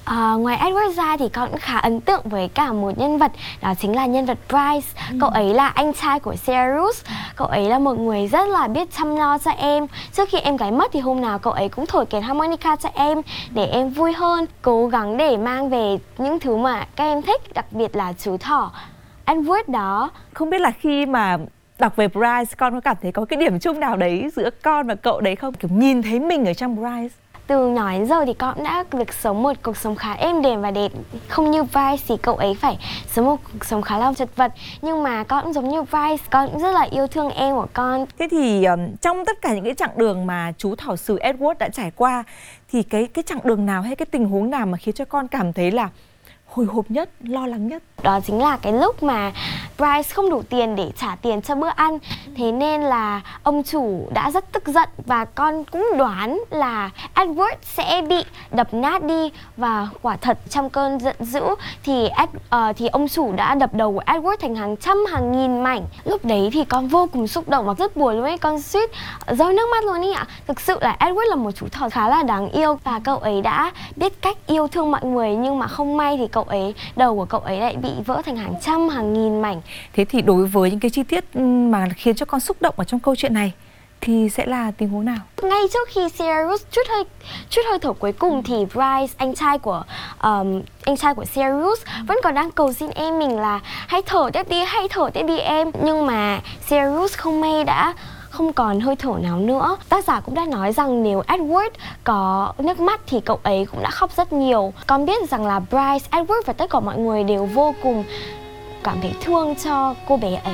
Ngoài Edward ra thì con cũng khá ấn tượng với cả một nhân vật, đó chính là nhân vật Bryce. Cậu ấy là anh trai của Sirius. Cậu ấy là một người rất là biết chăm lo cho em. Trước khi em gái mất thì hôm nào cậu ấy cũng thổi kèn harmonica cho em để em vui hơn, cố gắng để mang về những thứ mà các em thích, đặc biệt là chú thỏ Edward đó. Không biết là khi mà đọc về Bryce, con có cảm thấy có cái điểm chung nào đấy giữa con và cậu đấy không? Kiểu nhìn thấy mình ở trong Bryce. Từ nhỏ đến giờ thì con cũng đã được sống một cuộc sống khá êm đềm và đẹp. Không như Bryce thì cậu ấy phải sống một cuộc sống khá là chật vật. Nhưng mà con cũng giống như Bryce, con cũng rất là yêu thương em của con. Thế thì trong tất cả những cái chặng đường mà chú thỏ sứ Edward đã trải qua, thì cái chặng đường nào hay cái tình huống nào mà khiến cho con cảm thấy là hồi hộp nhất, lo lắng nhất? Đó chính là cái lúc mà Bryce không đủ tiền để trả tiền cho bữa ăn. Thế nên là ông chủ đã rất tức giận và con cũng đoán là Edward sẽ bị đập nát đi. Và quả thật trong cơn giận dữ thì ông chủ đã đập đầu của Edward thành hàng trăm hàng nghìn mảnh. Lúc đấy thì con vô cùng xúc động và rất buồn luôn ấy, con suýt rơi nước mắt luôn ý ạ. Thực sự là Edward là một chú thỏ khá là đáng yêu và cậu ấy đã biết cách yêu thương mọi người, nhưng mà không may thì đầu của cậu ấy lại bị vỡ thành hàng trăm hàng nghìn mảnh. Thế thì đối với những cái chi tiết mà khiến cho con xúc động ở trong câu chuyện này thì sẽ là tình huống nào? Ngay trước khi Sirius chút hơi thở cuối cùng thì Bryce, anh trai của Sirius vẫn còn đang cầu xin em mình là hãy thở tiếp đi em. Nhưng mà Sirius không may đã không còn hơi thở nào nữa. Tác giả cũng đã nói rằng nếu Edward có nước mắt thì cậu ấy cũng đã khóc rất nhiều. Con biết rằng là Bryce, Edward và tất cả mọi người đều vô cùng cảm thấy thương cho cô bé ấy.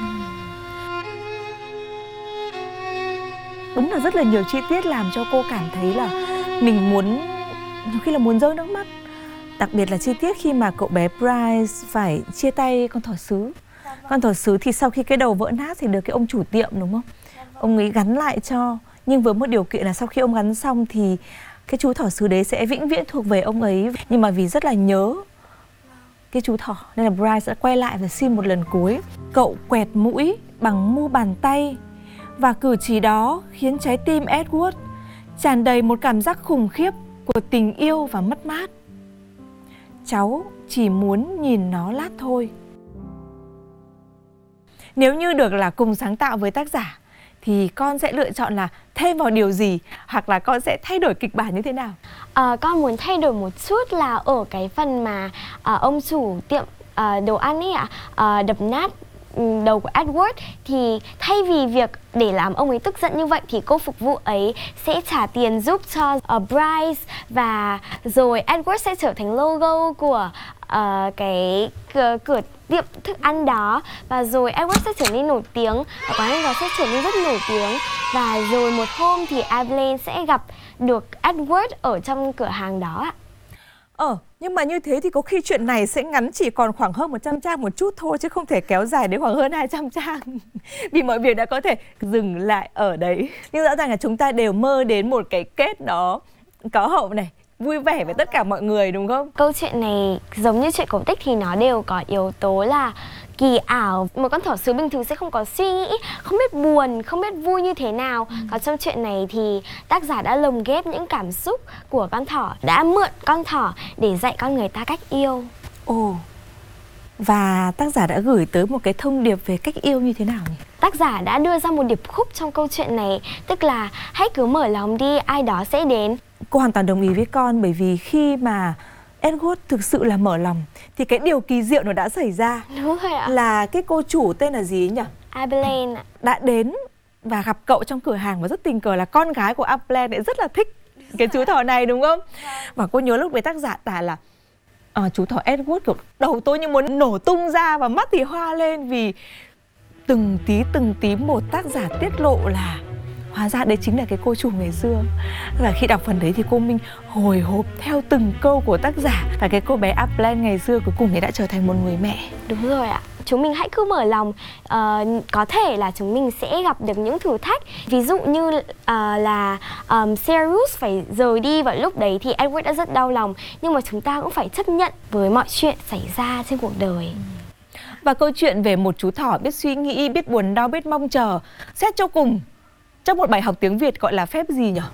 Đúng là rất là nhiều chi tiết làm cho cô cảm thấy là mình muốn, nhiều khi là muốn rơi nước mắt. Đặc biệt là chi tiết khi mà cậu bé Bryce phải chia tay con thỏ sứ. Con thỏ sứ thì sau khi cái đầu vỡ nát thì được cái ông chủ tiệm, đúng không? Ông ấy gắn lại cho, nhưng với một điều kiện là sau khi ông gắn xong thì cái chú thỏ sứ đấy sẽ vĩnh viễn thuộc về ông ấy. Nhưng mà vì rất là nhớ cái chú thỏ nên là Bryce đã quay lại và xin một lần cuối. Cậu quẹt mũi bằng mu bàn tay và cử chỉ đó khiến trái tim Edward tràn đầy một cảm giác khủng khiếp của tình yêu và mất mát. Cháu chỉ muốn nhìn nó lát thôi. Nếu như được là cùng sáng tạo với tác giả thì con sẽ lựa chọn là thêm vào điều gì, hoặc là con sẽ thay đổi kịch bản như thế nào? Con muốn thay đổi một chút là ở cái phần mà ông chủ tiệm đồ ăn ấy đập nát đầu của Edward, thì thay vì việc để làm ông ấy tức giận như vậy thì cô phục vụ ấy sẽ trả tiền giúp cho Bryce, và rồi Edward sẽ trở thành logo của cái cửa tiệm thức ăn đó, và rồi Edward sẽ trở nên nổi tiếng và quán ăn đó sẽ trở nên rất nổi tiếng. Và rồi một hôm thì Evelyn sẽ gặp được Edward ở trong cửa hàng đó ạ. Nhưng mà như thế thì có khi chuyện này sẽ ngắn chỉ còn khoảng hơn 100 trang một chút thôi, chứ không thể kéo dài đến khoảng hơn 200 trang. Vì mọi việc đã có thể dừng lại ở đấy. Nhưng rõ ràng là chúng ta đều mơ đến một cái kết đó có hậu này, vui vẻ với tất cả mọi người, đúng không? Câu chuyện này giống như chuyện cổ tích thì nó đều có yếu tố là kỳ ảo. Một con thỏ sứ bình thường sẽ không có suy nghĩ, không biết buồn, không biết vui như thế nào. Còn trong chuyện này thì tác giả đã lồng ghép những cảm xúc của con thỏ, đã mượn con thỏ để dạy con người ta cách yêu. Và tác giả đã gửi tới một cái thông điệp về cách yêu như thế nào nhỉ? Tác giả đã đưa ra một điệp khúc trong câu chuyện này, tức là hãy cứ mở lòng đi, ai đó sẽ đến. Cô hoàn toàn đồng ý với con, bởi vì khi mà Edward thực sự là mở lòng thì cái điều kỳ diệu nó đã xảy ra. Đúng rồi ạ. Là cái cô chủ tên là gì nhỉ? Evelyn ạ. Đã đến và gặp cậu trong cửa hàng, và rất tình cờ là con gái của Evelyn lại rất là thích cái chú thỏ này, đúng không? Và cô nhớ lúc đấy tác giả tả là chú thỏ Edward kiểu đầu tôi như muốn nổ tung ra và mắt thì hoa lên, vì từng tí một tác giả tiết lộ là hóa ra đấy chính là cái cô chủ ngày xưa. Và khi đọc phần đấy thì cô Minh hồi hộp theo từng câu của tác giả, và cái cô bé Evelyn ngày xưa cuối cùng thì đã trở thành một người mẹ. Đúng rồi ạ. Chúng mình hãy cứ mở lòng, có thể là chúng mình sẽ gặp được những thử thách. Ví dụ như là Sirius phải rời đi vào lúc đấy thì Edward đã rất đau lòng. Nhưng mà chúng ta cũng phải chấp nhận với mọi chuyện xảy ra trên cuộc đời. Và câu chuyện về một chú thỏ biết suy nghĩ, biết buồn đau, biết mong chờ, xét cho cùng trong một bài học tiếng Việt gọi là phép gì nhỉ?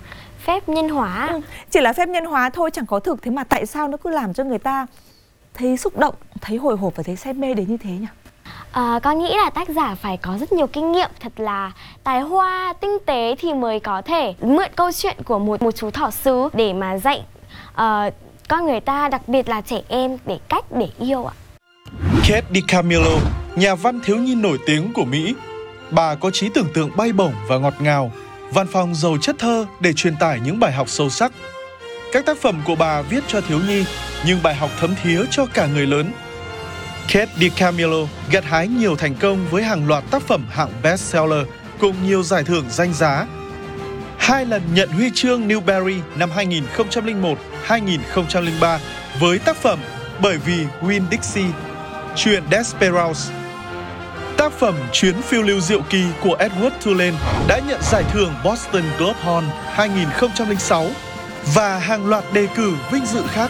phép nhân hóa. Chỉ là phép nhân hóa thôi, chẳng có thực. Thế mà tại sao nó cứ làm cho người ta thấy xúc động, thấy hồi hộp và thấy say mê đến như thế nhỉ? Con nghĩ là tác giả phải có rất nhiều kinh nghiệm, thật là tài hoa, tinh tế thì mới có thể mượn câu chuyện của một chú thỏ sứ để mà dạy con người ta, đặc biệt là trẻ em, để cách để yêu ạ. Kate DiCamillo, nhà văn thiếu nhi nổi tiếng của Mỹ. Bà có trí tưởng tượng bay bổng và ngọt ngào, văn phong giàu chất thơ để truyền tải những bài học sâu sắc. Các tác phẩm của bà viết cho thiếu nhi, nhưng bài học thấm thía cho cả người lớn. Kate DiCamillo gặt hái nhiều thành công với hàng loạt tác phẩm hạng bestseller cùng nhiều giải thưởng danh giá. 2 lần nhận huy chương Newbery năm 2001, 2003 với tác phẩm Bởi vì Winn-Dixie, truyện Desperate. Tác phẩm Chuyến phiêu lưu diệu kỳ của Edward Tulane đã nhận giải thưởng Boston Globe Horn 2006 và hàng loạt đề cử vinh dự khác.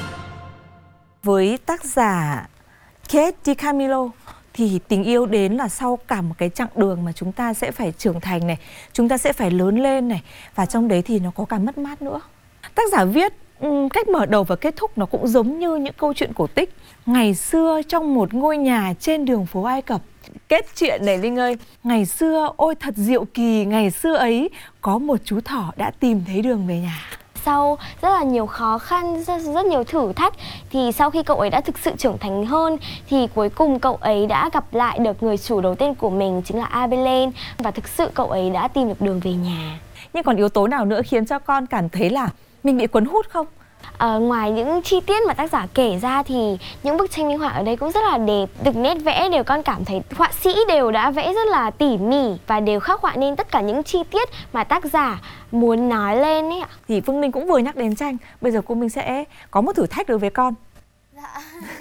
Với tác giả Kate DiCamillo thì tình yêu đến là sau cả một cái chặng đường mà chúng ta sẽ phải trưởng thành này, chúng ta sẽ phải lớn lên này, và trong đấy thì nó có cả mất mát nữa. Tác giả viết cách mở đầu và kết thúc nó cũng giống như những câu chuyện cổ tích. Ngày xưa trong một ngôi nhà trên đường phố Ai Cập. Kết chuyện này Linh ơi, ngày xưa ôi thật diệu kỳ, ngày xưa ấy có một chú thỏ đã tìm thấy đường về nhà. Sau rất là nhiều khó khăn, rất nhiều thử thách, thì sau khi cậu ấy đã thực sự trưởng thành hơn thì cuối cùng cậu ấy đã gặp lại được người chủ đầu tiên của mình, chính là Abilene, và thực sự cậu ấy đã tìm được đường về nhà. Nhưng còn yếu tố nào nữa khiến cho con cảm thấy là mình bị cuốn hút không? Ngoài những chi tiết mà tác giả kể ra thì những bức tranh minh họa ở đây cũng rất là đẹp. Từng nét vẽ đều con cảm thấy họa sĩ đều đã vẽ rất là tỉ mỉ và đều khắc họa nên tất cả những chi tiết mà tác giả muốn nói lên ấy ạ. Thì Phương Linh cũng vừa nhắc đến tranh. Bây giờ cô Minh sẽ có một thử thách đối với con. Dạ.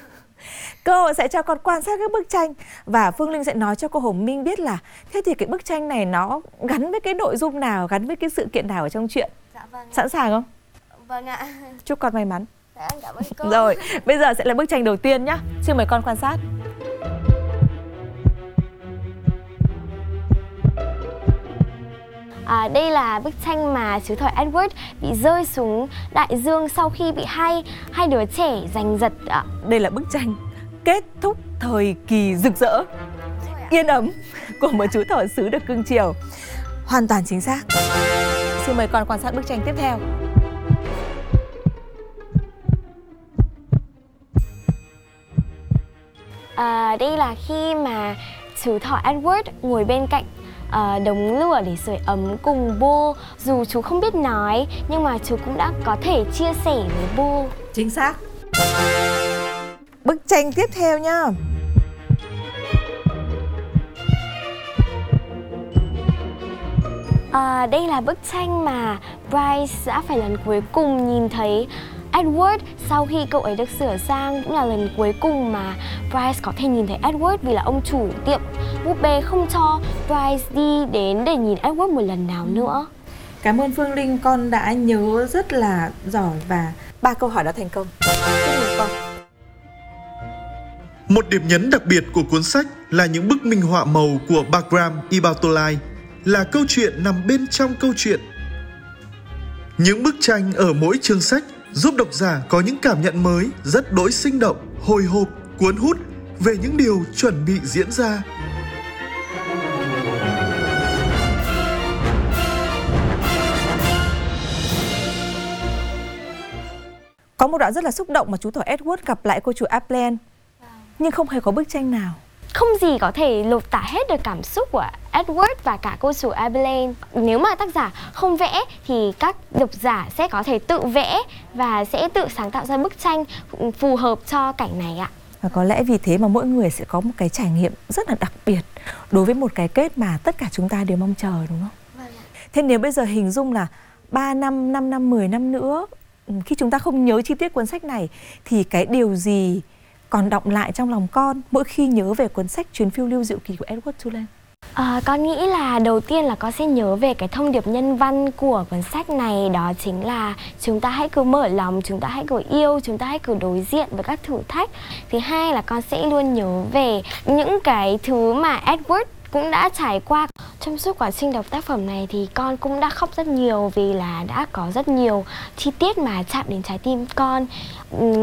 Cô sẽ cho con quan sát các bức tranh và Phương Linh sẽ nói cho cô Hồng Minh biết là thế thì cái bức tranh này nó gắn với cái nội dung nào, gắn với cái sự kiện nào ở trong truyện. Dạ vâng. Sẵn sàng không? Vâng ạ. Chúc con may mắn. Dạ, cảm ơn cô. Rồi, bây giờ sẽ là bức tranh đầu tiên nhá. Xin mời con quan sát. Đây là bức tranh mà chú thỏ Edward bị rơi xuống đại dương sau khi bị hai đứa trẻ giành giật ạ. Đây là bức tranh kết thúc thời kỳ rực rỡ, yên ấm của một chú thỏ sứ được cưng chiều. Hoàn toàn chính xác. Xin mời con quan sát bức tranh tiếp theo. Đây là khi mà chú thỏ Edward ngồi bên cạnh đống lửa để sưởi ấm cùng Bo. Dù chú không biết nói nhưng mà chú cũng đã có thể chia sẻ với Bo. Chính xác. Bức tranh tiếp theo nhá. Đây là bức tranh mà Bryce đã phải lần cuối cùng nhìn thấy Edward sau khi cậu ấy được sửa sang. Cũng là lần cuối cùng mà Bryce có thể nhìn thấy Edward, vì là ông chủ tiệm búp bê không cho Bryce đi đến để nhìn Edward một lần nào nữa. Cảm ơn Phương Linh, con đã nhớ rất là giỏi và 3 câu hỏi đã thành công. Chúc mừng con. Một điểm nhấn đặc biệt của cuốn sách là những bức minh họa màu của Bagram Ibatolai, là câu chuyện nằm bên trong câu chuyện. Những bức tranh ở mỗi chương sách giúp độc giả có những cảm nhận mới rất đỗi sinh động, hồi hộp, cuốn hút về những điều chuẩn bị diễn ra. Có một đoạn rất là xúc động mà chú thỏ Edward gặp lại cô chủ Abilene, nhưng không hề có bức tranh nào. Không gì có thể lột tả hết được cảm xúc của Edward và cả cô chủ Abilene. Nếu mà tác giả không vẽ thì các độc giả sẽ có thể tự vẽ và sẽ tự sáng tạo ra bức tranh phù hợp cho cảnh này ạ. Và có lẽ vì thế mà mỗi người sẽ có một cái trải nghiệm rất là đặc biệt đối với một cái kết mà tất cả chúng ta đều mong chờ, đúng không? Vâng ạ. Thế nếu bây giờ hình dung là 3 năm, 5 năm, 10 năm nữa, khi chúng ta không nhớ chi tiết cuốn sách này thì cái điều gì còn đọng lại trong lòng con mỗi khi nhớ về cuốn sách Chuyến phiêu lưu diệu kỳ của Edward Tulane? Con nghĩ là đầu tiên là con sẽ nhớ về cái thông điệp nhân văn của cuốn sách này. Đó chính là chúng ta hãy cứ mở lòng, chúng ta hãy cứ yêu, chúng ta hãy cứ đối diện với các thử thách. Thứ hai là con sẽ luôn nhớ về những cái thứ mà Edward cũng đã trải qua. Trong suốt quá trình đọc tác phẩm này thì con cũng đã khóc rất nhiều vì là đã có rất nhiều chi tiết mà chạm đến trái tim con.